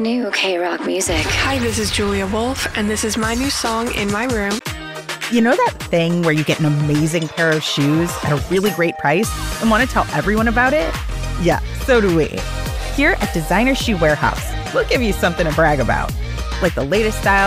New K-Rock music. Hi, this is Julia Wolf, and this is my new song, In My Room. You know that thing where you get an amazing pair of shoes at a really great price and want to tell everyone about it? Yeah, so do we. Here at Designer Shoe Warehouse, we'll give you something to brag about, like the latest style